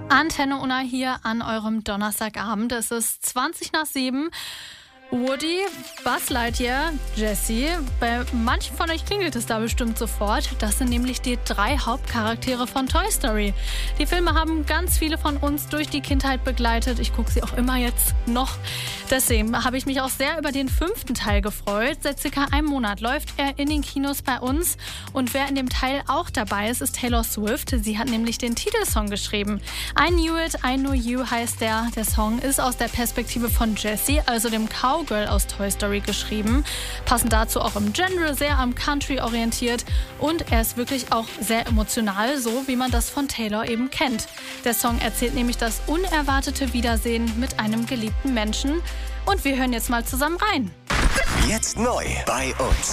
Antenne Unna hier an eurem Donnerstagabend. Es ist 7:20. Woody, Buzz Lightyear, Jessie. Bei manchen von euch klingelt es da bestimmt sofort. Das sind nämlich die 3 Hauptcharaktere von Toy Story. Die Filme haben ganz viele von uns durch die Kindheit begleitet. Ich gucke sie auch immer jetzt noch. Deswegen habe ich mich auch sehr über den 5. Teil gefreut. Seit circa einem Monat läuft er in den Kinos bei uns. Und wer in dem Teil auch dabei ist, ist Taylor Swift. Sie hat nämlich den Titelsong geschrieben. I Knew It, I Know You heißt der. Der Song ist aus der Perspektive von Jessie, also dem Cowgirl aus Toy Story, geschrieben. Passend dazu auch im Genre, sehr am Country orientiert. Und er ist wirklich auch sehr emotional, so wie man das von Taylor eben kennt. Der Song erzählt nämlich das unerwartete Wiedersehen mit einem geliebten Menschen. Und wir hören jetzt mal zusammen rein. Jetzt neu bei uns.